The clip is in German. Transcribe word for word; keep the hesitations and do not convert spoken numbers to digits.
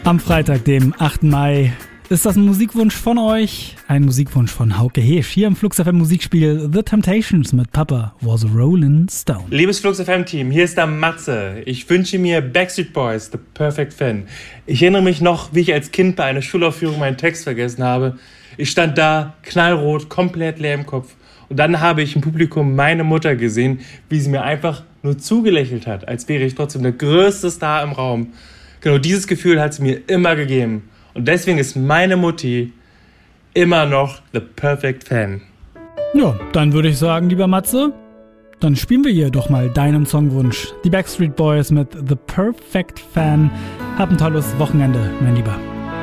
Am Freitag, dem achten Mai, ist das ein Musikwunsch von euch, ein Musikwunsch von Hauke Heesch, hier im Flux F M Musikspiel The Temptations mit Papa Was a Rollin' Stone. Liebes Flux F M Team, hier ist der Matze. Ich wünsche mir Backstreet Boys, The Perfect Fan. Ich erinnere mich noch, wie ich als Kind bei einer Schulaufführung meinen Text vergessen habe. Ich stand da, knallrot, komplett leer im Kopf. Und dann habe ich im Publikum meine Mutter gesehen, wie sie mir einfach nur zugelächelt hat, als wäre ich trotzdem der größte Star im Raum. Genau dieses Gefühl hat sie mir immer gegeben. Und deswegen ist meine Mutti immer noch The Perfect Fan. Ja, dann würde ich sagen, lieber Matze, dann spielen wir hier doch mal deinen Songwunsch. Die Backstreet Boys mit The Perfect Fan. Hab ein tolles Wochenende, mein Lieber.